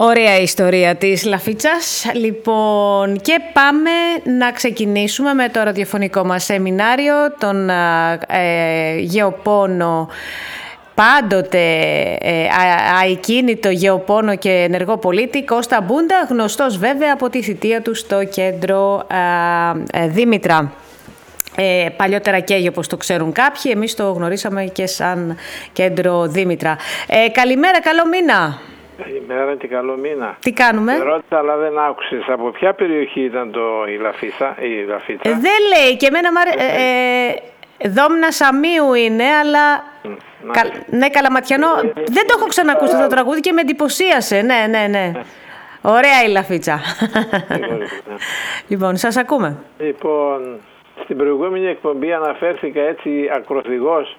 Ωραία ιστορία της Λαφίτσας. Λοιπόν, και πάμε να ξεκινήσουμε με το ραδιοφωνικό μας σεμινάριο, τον γεωπόνο, πάντοτε αικίνητο γεωπόνο και ενεργό πολίτη, Κώστα Μπούντα, γνωστός βέβαια από τη θητεία του στο κέντρο Δήμητρα. Παλιότερα Κέγιο, όπως το ξέρουν κάποιοι, εμείς το γνωρίσαμε και σαν κέντρο Δήμητρα. Καλημέρα, καλό μήνα. Καλημέρα και καλό μήνα. Τι κάνουμε? Ρώτησα, αλλά δεν άκουσες. Από ποια περιοχή ήταν η Λαφίτσα? Δεν λέει και εμένα Δόμνα Σαμίου είναι, αλλά ναι, Καλαματιανό. Δεν το έχω ξανακούσει το τραγούδι και με εντυπωσίασε. Ναι. Ωραία η Λαφίτσα. Λοιπόν, σας ακούμε. Λοιπόν, στην προηγούμενη εκπομπή αναφέρθηκα έτσι ακροθυγώς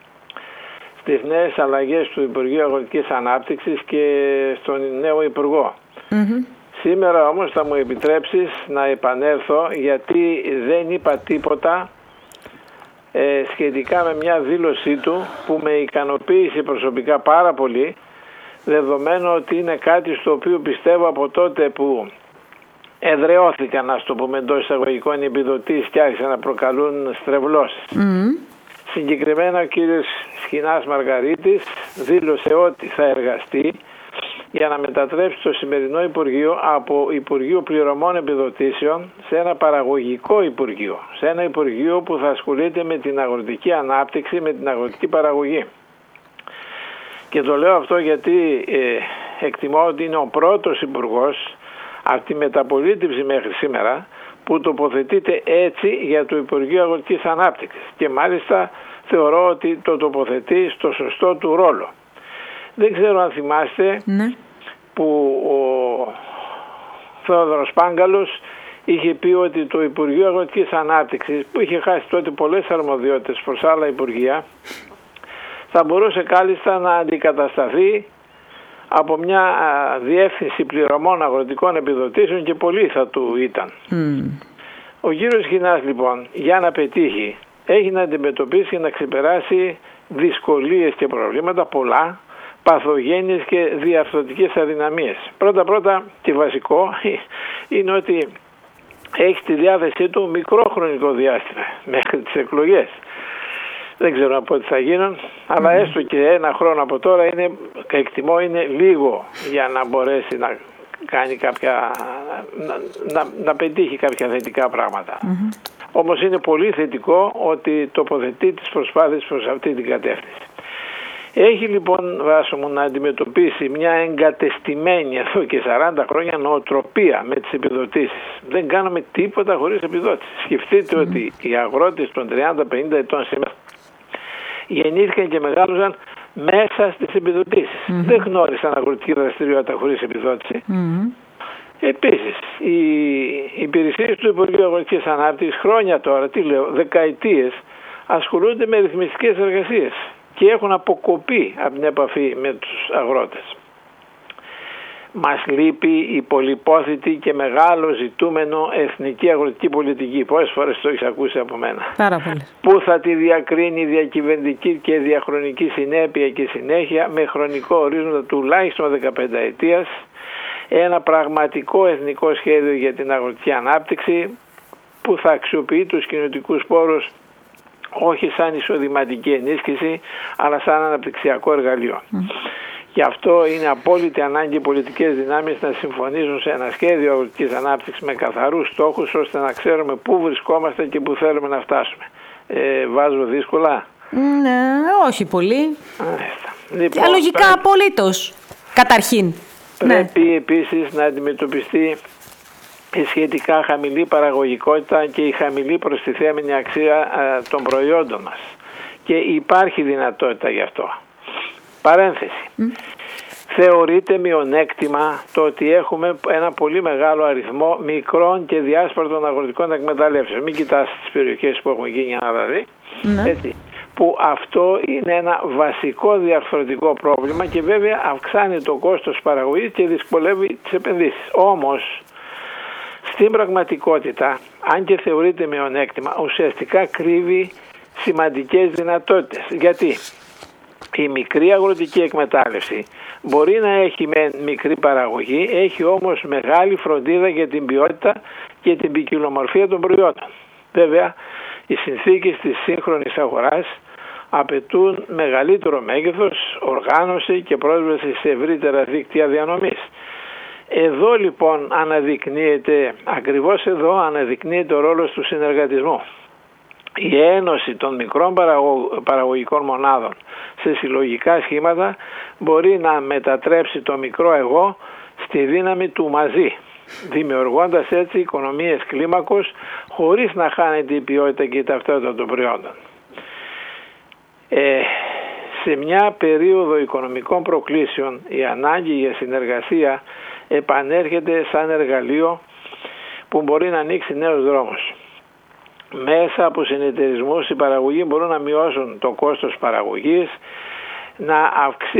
στις νέες αλλαγές του Υπουργείου Αγροτικής Ανάπτυξης και στον νέο Υπουργό. Σήμερα όμως θα μου επιτρέψεις να επανέλθω, γιατί δεν είπα τίποτα σχετικά με μια δήλωσή του που με ικανοποίησε προσωπικά πάρα πολύ, δεδομένου ότι είναι κάτι στο οποίο πιστεύω από τότε που εδραιώθηκαν, να το πούμε εντός εισαγωγικών, οι επιδοτήσεις και άρχισαν να προκαλούν στρεβλώσεις. Συγκεκριμένα ο κύριος Σχοινάς Μαργαρίτης δήλωσε ότι θα εργαστεί για να μετατρέψει το σημερινό Υπουργείο από Υπουργείο Πληρωμών Επιδοτήσεων σε ένα παραγωγικό Υπουργείο, σε ένα Υπουργείο που θα ασχολείται με την αγροτική ανάπτυξη, με την αγροτική παραγωγή. Και το λέω αυτό γιατί εκτιμώ ότι είναι ο πρώτος υπουργός από τη μεταπολίτευση μέχρι σήμερα που τοποθετείται έτσι για το Υπουργείο Αγροτικής Ανάπτυξης, και μάλιστα θεωρώ ότι το τοποθετεί στο σωστό του ρόλο. Δεν ξέρω αν θυμάστε που ο Θεόδωρος Πάγκαλος είχε πει ότι το Υπουργείο Αγροτικής Ανάπτυξης, που είχε χάσει τότε πολλές αρμοδιότητες προς άλλα υπουργεία, θα μπορούσε κάλλιστα να αντικατασταθεί από μια διεύθυνση πληρωμών αγροτικών επιδοτήσεων, και πολύ θα του ήταν. Ο κύριος Σχοινάς λοιπόν, για να πετύχει, έχει να αντιμετωπίσει και να ξεπεράσει δυσκολίες και προβλήματα πολλά, παθογένειες και διαρθρωτικές αδυναμίες. Πρώτα και βασικό είναι ότι έχει στη διάθεσή του μικρό χρονικό διάστημα μέχρι τις εκλογές. Δεν ξέρω πότε θα γίνουν, αλλά έστω και ένα χρόνο από τώρα εκτιμώ είναι λίγο για να μπορέσει να κάνει να πετύχει κάποια θετικά πράγματα. Όμως είναι πολύ θετικό ότι τοποθετεί τις προσπάθειες προς αυτή την κατεύθυνση. Έχει λοιπόν, Βάσο μου, να αντιμετωπίσει μια εγκατεστημένη εδώ και 40 χρόνια νοοτροπία με τις επιδοτήσεις. Δεν κάνουμε τίποτα χωρίς επιδότηση. Σκεφτείτε ότι οι αγρότες των 30-50 ετών σήμερα γεννήθηκαν και μεγάλωσαν μέσα στις επιδοτήσεις. Δεν γνώρισαν αγροτική δραστηριότητα χωρίς επιδότηση. Επίσης, οι υπηρεσίες του Υπουργείου Αγροτικής Ανάπτυξης χρόνια τώρα, δεκαετίες, ασχολούνται με ρυθμιστικές εργασίες και έχουν αποκοπεί από την επαφή με τους αγρότες. Μας λείπει η πολυπόθητη και μεγάλο ζητούμενο εθνική αγροτική πολιτική. Πόσες φορές το έχεις ακούσει από μένα? Πάρα πολύ. Που θα τη διακρίνει διακυβερνητική και διαχρονική συνέπεια και συνέχεια με χρονικό ορίζοντα τουλάχιστον 15 ετίας, ένα πραγματικό εθνικό σχέδιο για την αγροτική ανάπτυξη που θα αξιοποιεί τους κοινοτικούς πόρους όχι σαν εισοδηματική ενίσχυση, αλλά σαν αναπτυξιακό εργαλείο. Γι' αυτό είναι απόλυτη ανάγκη οι πολιτικές δυνάμεις να συμφωνήσουν σε ένα σχέδιο αγροτικής ανάπτυξης με καθαρούς στόχους, ώστε να ξέρουμε πού βρισκόμαστε και πού θέλουμε να φτάσουμε. Βάζω δύσκολα? Ναι, όχι πολύ. Λοιπόν, λογικά απολύτως, καταρχήν. Πρέπει επίσης να αντιμετωπιστεί η σχετικά χαμηλή παραγωγικότητα και η χαμηλή προστιθέμενη αξία των προϊόντων μας. Και υπάρχει δυνατότητα γι' αυτό. Παρένθεση. Θεωρείται μειονέκτημα το ότι έχουμε ένα πολύ μεγάλο αριθμό μικρών και διάσπαρτων αγροτικών εκμεταλλεύσεων. Μην κοιτάς τις περιοχές που έχουν γίνει αναδαδεί. Έτσι. Που αυτό είναι ένα βασικό διαρθρωτικό πρόβλημα και βέβαια αυξάνει το κόστος παραγωγής και δυσκολεύει τις επενδύσεις. Όμως, στην πραγματικότητα, αν και θεωρείται μειονέκτημα, ουσιαστικά κρύβει σημαντικές δυνατότητες. Γιατί Η μικρή αγροτική εκμετάλλευση μπορεί να έχει με μικρή παραγωγή, έχει όμως μεγάλη φροντίδα για την ποιότητα και την ποικιλομορφία των προϊόντων. Βέβαια, οι συνθήκες της σύγχρονης αγοράς απαιτούν μεγαλύτερο μέγεθος, οργάνωση και πρόσβαση σε ευρύτερα δίκτυα διανομής. Εδώ λοιπόν ακριβώς εδώ αναδεικνύεται ο ρόλος του συνεργατισμού. Η ένωση των μικρών παραγωγικών μονάδων σε συλλογικά σχήματα μπορεί να μετατρέψει το μικρό εγώ στη δύναμη του μαζί, δημιουργώντας έτσι οικονομίες κλίμακος χωρίς να χάνεται η ποιότητα και η ταυτότητα των προϊόντων. Σε μια περίοδο οικονομικών προκλήσεων η ανάγκη για συνεργασία επανέρχεται σαν εργαλείο που μπορεί να ανοίξει νέους δρόμους. Μέσα από συνεταιρισμούς οι παραγωγοί μπορούν να μειώσουν το κόστος παραγωγής, να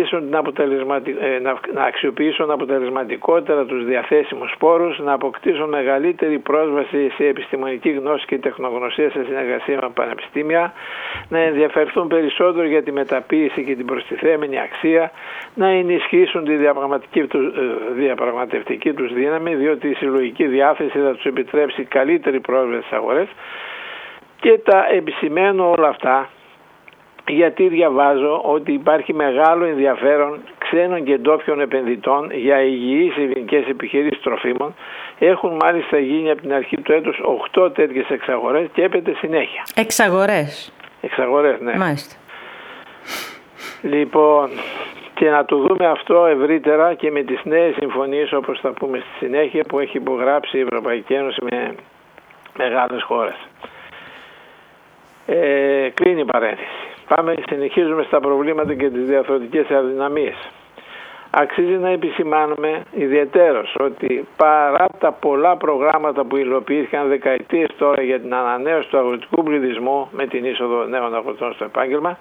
αξιοποιήσουν αποτελεσματικότερα τους διαθέσιμους πόρους, να αποκτήσουν μεγαλύτερη πρόσβαση σε επιστημονική γνώση και τεχνογνωσία σε συνεργασία με πανεπιστήμια, να ενδιαφερθούν περισσότερο για τη μεταποίηση και την προστιθέμενη αξία, να ενισχύσουν τη διαπραγματευτική τους δύναμη, διότι η συλλογική διάθεση θα τους επιτρέψει καλύτερη πρόσβαση στις αγορές. Και τα επισημαίνω όλα αυτά γιατί διαβάζω ότι υπάρχει μεγάλο ενδιαφέρον ξένων και ντόπιων επενδυτών για υγιείς ελληνικές επιχειρήσεις τροφίμων. Έχουν μάλιστα γίνει από την αρχή του έτους 8 τέτοιες εξαγορές και έπεται συνέχεια. Εξαγορές, ναι. Μάλιστα. Λοιπόν, και να το δούμε αυτό ευρύτερα και με τις νέες συμφωνίες, όπως θα πούμε στη συνέχεια, που έχει υπογράψει η Ευρωπαϊκή Ένωση με μεγάλες χώρες. Κλείνει η παρένθεση. Συνεχίζουμε στα προβλήματα και τις διαρθρωτικές αδυναμίες. Αξίζει να επισημάνουμε ιδιαιτέρως ότι παρά τα πολλά προγράμματα που υλοποιήθηκαν δεκαετίες τώρα για την ανανέωση του αγροτικού πληθυσμού με την είσοδο νέων αγροτών στο επάγγελμα,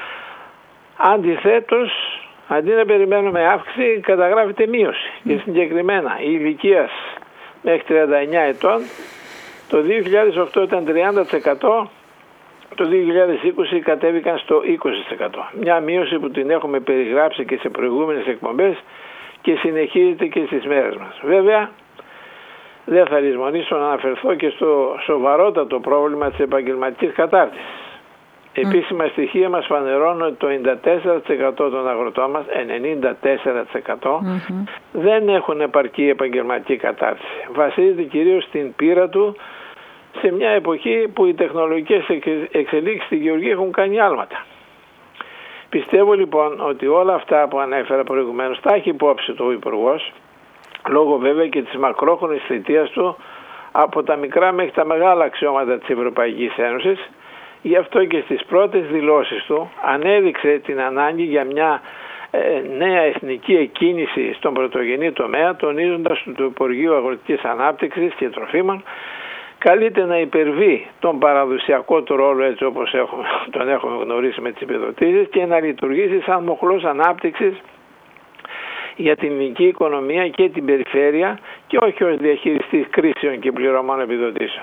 αντιθέτως, αντί να περιμένουμε αύξηση, καταγράφεται μείωση. Και συγκεκριμένα η ηλικίας μέχρι 39 ετών το 2008 ήταν 30%, το 2020 κατέβηκαν στο 20%. Μια μείωση που την έχουμε περιγράψει και σε προηγούμενες εκπομπές και συνεχίζεται και στις μέρες μας. Βέβαια, δεν θα λησμονήσω να αναφερθώ και στο σοβαρότατο πρόβλημα της επαγγελματικής κατάρτισης. Επίσημα στοιχεία μας φανερώνουν ότι το 94% των αγροτών μας, 94% δεν έχουν επαρκή επαγγελματική κατάρτιση. Βασίζεται κυρίως στην πείρα του σε μια εποχή που οι τεχνολογικές εξελίξεις στη γεωργία έχουν κάνει άλματα. Πιστεύω λοιπόν ότι όλα αυτά που ανέφερα προηγουμένως τα έχει υπόψη το Υπουργός, λόγω βέβαια και της μακρόχρονης θητείας του από τα μικρά μέχρι τα μεγάλα αξιώματα της Ευρωπαϊκής Ένωσης. Γι' αυτό και στις πρώτες δηλώσεις του ανέδειξε την ανάγκη για μια νέα εθνική εκκίνηση στον πρωτογενή τομέα, τονίζοντας ότι το Υπουργείο Αγροτικής Ανάπτυξης και Τροφίμων καλείται να υπερβεί τον παραδοσιακό του ρόλο έτσι όπως τον έχουμε γνωρίσει με τις επιδοτήσεις και να λειτουργήσει σαν μοχλός ανάπτυξης για την ελληνική οικονομία και την περιφέρεια και όχι ως διαχειριστής κρίσεων και πληρωμών επιδοτήσεων.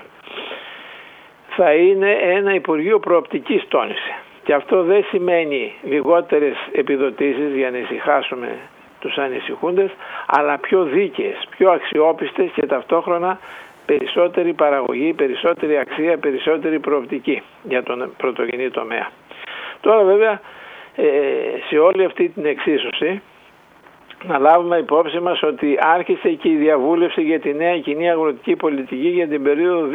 Θα είναι ένα Υπουργείο Προοπτικής, τόνισε. Και αυτό δεν σημαίνει λιγότερες επιδοτήσεις για να ησυχάσουμε τους ανησυχούντες, αλλά πιο δίκαιες, πιο αξιόπιστες και ταυτόχρονα περισσότερη παραγωγή, περισσότερη αξία, περισσότερη προοπτική για τον πρωτογενή τομέα. Τώρα βέβαια σε όλη αυτή την εξίσωση να λάβουμε υπόψη μας ότι άρχισε και η διαβούλευση για τη νέα κοινή αγροτική πολιτική για την περίοδο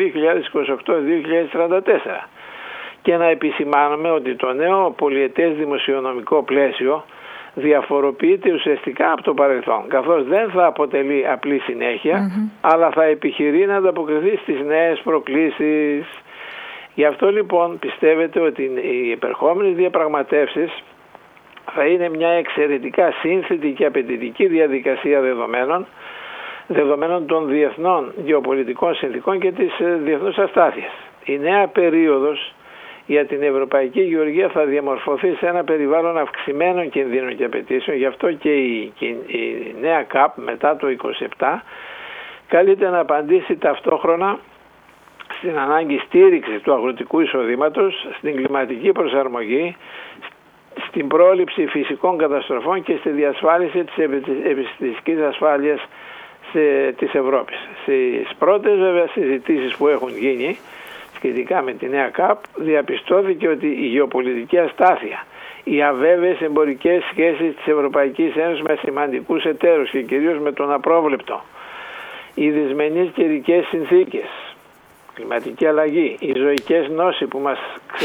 2028-2034 και να επισημάνουμε ότι το νέο πολυετές δημοσιονομικό πλαίσιο διαφοροποιείται ουσιαστικά από το παρελθόν, καθώς δεν θα αποτελεί απλή συνέχεια, αλλά θα επιχειρεί να ανταποκριθεί στις νέες προκλήσεις. Γι' αυτό λοιπόν πιστεύετε ότι οι επερχόμενες διαπραγματεύσεις θα είναι μια εξαιρετικά σύνθετη και απαιτητική διαδικασία δεδομένων των διεθνών γεωπολιτικών συνθηκών και της διεθνούς αστάθειας. Η νέα περίοδος για την Ευρωπαϊκή Γεωργία θα διαμορφωθεί σε ένα περιβάλλον αυξημένων κινδύνων και απαιτήσεων. Γι' αυτό και η νέα ΚΑΠ μετά το 2027 καλείται να απαντήσει ταυτόχρονα στην ανάγκη στήριξης του αγροτικού εισοδήματος, στην κλιματική προσαρμογή, στην πρόληψη φυσικών καταστροφών και στη διασφάλιση της επιστημιστικής ασφάλειας της Ευρώπης. Στις πρώτες βέβαια συζητήσεις που έχουν γίνει σχετικά με τη νέα ΚΑΠ διαπιστώθηκε ότι η γεωπολιτική αστάθεια, οι αβέβαιες εμπορικές σχέσεις της Ευρωπαϊκής Ένωσης με σημαντικούς εταίρους και κυρίως με τον απρόβλεπτο, οι δυσμενείς καιρικές συνθήκες, κλιματική αλλαγή, οι ζωικές νόσοι που μας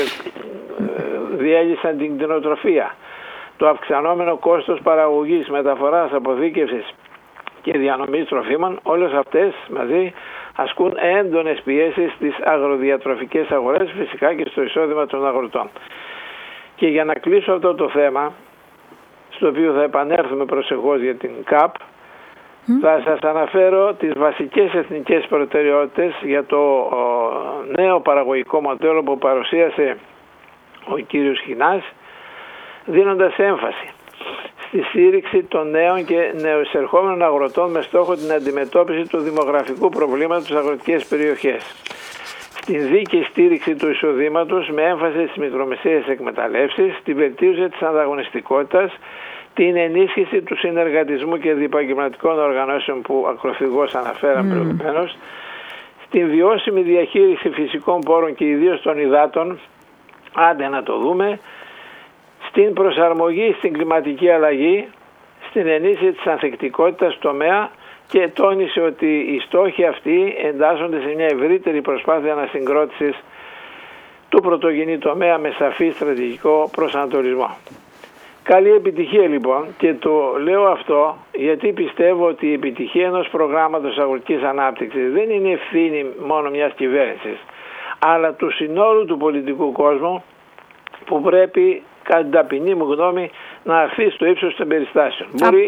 διέλυσαν την κτηνοτροφία, το αυξανόμενο κόστος παραγωγής, μεταφοράς, αποθήκευσης και διανομής τροφίμων, όλες αυτές μαζί ασκούν έντονες πιέσεις στις αγροδιατροφικές αγορές, φυσικά και στο εισόδημα των αγροτών. Και για να κλείσω αυτό το θέμα, στο οποίο θα επανέλθουμε προσεχώς για την ΚΑΠ, θα σας αναφέρω τις βασικές εθνικές προτεραιότητες για το νέο παραγωγικό μοντέλο που παρουσίασε ο κύριος Χινάς, δίνοντας έμφαση στη στήριξη των νέων και νεοεισερχόμενων αγροτών με στόχο την αντιμετώπιση του δημογραφικού προβλήματος στις αγροτικές περιοχές. Στην δίκαιη στήριξη του εισοδήματος με έμφαση στις μικρομεσαίες εκμεταλλεύσεις, τη βελτίωση της ανταγωνιστικότητας, την ενίσχυση του συνεργατισμού και διεπαγγελματικών οργανώσεων που ακροθυγώς αναφέραμε προηγουμένως, στην βιώσιμη διαχείριση φυσικών πόρων και ιδίως των υδάτων, άντε να το δούμε, στην προσαρμογή στην κλιματική αλλαγή, στην ενίσχυση της ανθεκτικότητας τομέα και τόνισε ότι οι στόχοι αυτοί εντάσσονται σε μια ευρύτερη προσπάθεια ανασυγκρότησης του πρωτογενή τομέα με σαφή στρατηγικό προσανατολισμό. Καλή επιτυχία λοιπόν, και το λέω αυτό γιατί πιστεύω ότι η επιτυχία ενός προγράμματος αγροτικής ανάπτυξης δεν είναι ευθύνη μόνο μιας κυβέρνησης, αλλά του συνόλου του πολιτικού κόσμου που πρέπει, κατά την ταπεινή μου γνώμη, να αρθεί στο ύψος των περιστάσεων.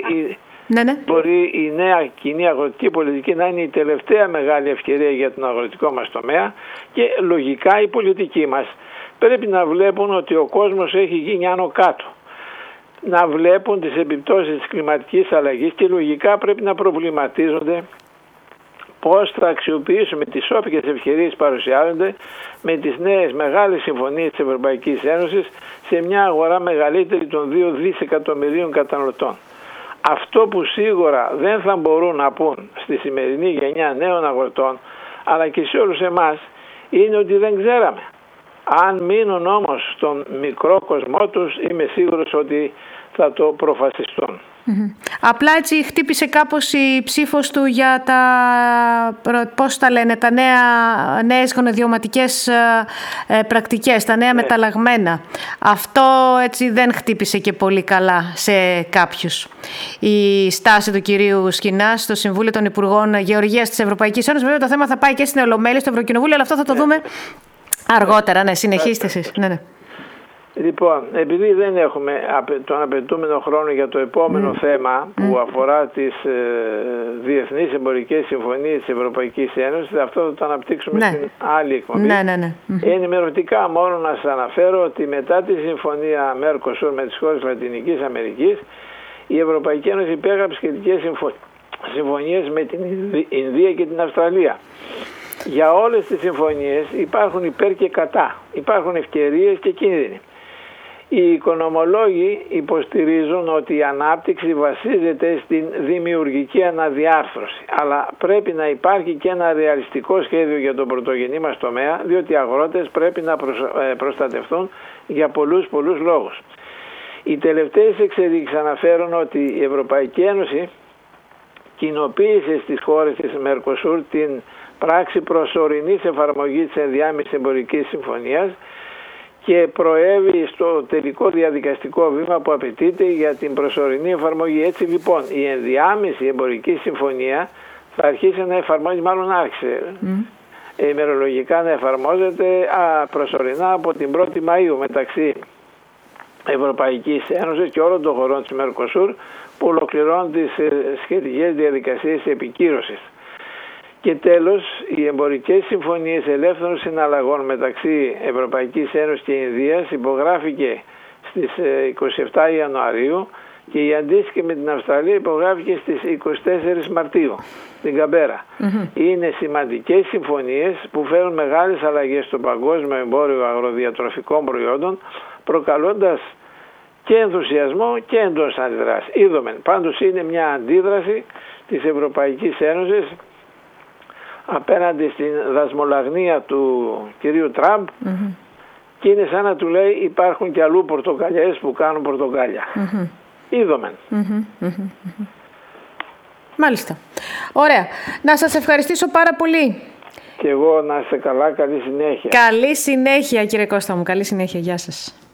Μπορεί η νέα κοινή αγροτική πολιτική να είναι η τελευταία μεγάλη ευκαιρία για τον αγροτικό μας τομέα και λογικά οι πολιτικοί μας πρέπει να βλέπουν ότι ο κόσμος έχει γίνει άνω κάτω, να βλέπουν τις επιπτώσεις της κλιματικής αλλαγής και λογικά πρέπει να προβληματίζονται πώς θα αξιοποιήσουμε τις όποιες ευκαιρίες παρουσιάζονται με τις νέες μεγάλες συμφωνίες της Ευρωπαϊκής Ένωσης σε μια αγορά μεγαλύτερη των 2 δισεκατομμυρίων καταναλωτών. Αυτό που σίγουρα δεν θα μπορούν να πούν στη σημερινή γενιά νέων αγροτών, αλλά και σε όλους εμάς, είναι ότι δεν ξέραμε. Αν μείνουν όμως στον μικρό κοσμό τους, είμαι σίγουρος ότι θα το προφασιστούν. Απλά έτσι χτύπησε κάπως η ψήφος του για τα νέες γονεδιωματικές πρακτικές, τα νέα μεταλλαγμένα. Αυτό έτσι δεν χτύπησε και πολύ καλά σε κάποιους. Η στάση του κυρίου Σκινά στο Συμβούλιο των Υπουργών Γεωργίας της Ευρωπαϊκής Ένωσης, βέβαια το θέμα θα πάει και στην Ολομέλεια, στο Ευρωκοινοβούλιο, αλλά αυτό θα το δούμε αργότερα. Ναι, συνεχίστε εσείς. Ναι. Λοιπόν, επειδή δεν έχουμε τον απαιτούμενο χρόνο για το επόμενο θέμα που αφορά τις διεθνείς εμπορικές συμφωνίες της Ευρωπαϊκής Ένωσης, αυτό θα το αναπτύξουμε στην άλλη εκπομπή. Ενημερωτικά μόνο να σας αναφέρω ότι μετά τη συμφωνία Mercosur με τις χώρες Λατινικής Αμερικής, η Ευρωπαϊκή Ένωση υπέγραψε σχετικές συμφωνίες με την Ινδία και την Αυστραλία. Για όλες τις συμφωνίες υπάρχουν υπέρ και κατά, υπάρχουν ευκαιρίες και κίνδυνοι. Οι οικονομολόγοι υποστηρίζουν ότι η ανάπτυξη βασίζεται στην δημιουργική αναδιάρθρωση, αλλά πρέπει να υπάρχει και ένα ρεαλιστικό σχέδιο για τον πρωτογενή μας τομέα, διότι οι αγρότες πρέπει να προστατευτούν για πολλούς λόγους. Οι τελευταίες εξελίξεις αναφέρουν ότι η Ευρωπαϊκή Ένωση κοινοποίησε στις χώρες της Mercosur την πράξη προσωρινής εφαρμογής της ενδιάμεσης εμπορικής συμφωνίας και προέβη στο τελικό διαδικαστικό βήμα που απαιτείται για την προσωρινή εφαρμογή. Έτσι λοιπόν η ενδιάμεση εμπορική συμφωνία θα αρχίσει να εφαρμόζει, μάλλον άρχισε ημερολογικά να εφαρμόζεται προσωρινά από την 1η Μαΐου μεταξύ Ευρωπαϊκής Ένωσης και όλων των χωρών της Mercosur που ολοκληρώνουν τις σχετικές διαδικασίες επικύρωσης. Και τέλος, οι εμπορικές συμφωνίες ελεύθερων συναλλαγών μεταξύ Ευρωπαϊκής Ένωσης και Ινδίας υπογράφηκε στις 27 Ιανουαρίου και η αντίστοιχη με την Αυστραλία υπογράφηκε στις 24 Μαρτίου στην Καμπέρα. Είναι σημαντικές συμφωνίες που φέρουν μεγάλες αλλαγές στο παγκόσμιο εμπόριο αγροδιατροφικών προϊόντων, προκαλώντας και ενθουσιασμό και εντός αντιδράση. Είδομεν. Πάντως είναι μια αντίδραση της Ευρωπαϊκής Ένωσης απέναντι στην δασμολαγνία του κυρίου Τραμπ, και είναι σαν να του λέει υπάρχουν και αλλού πορτοκαλιές που κάνουν πορτοκάλια. Είδομεν. Μάλιστα. Ωραία. Να σας ευχαριστήσω πάρα πολύ. Και εγώ να είστε καλά. Καλή συνέχεια. Καλή συνέχεια κύριε Κώστα μου. Καλή συνέχεια. Γεια σας.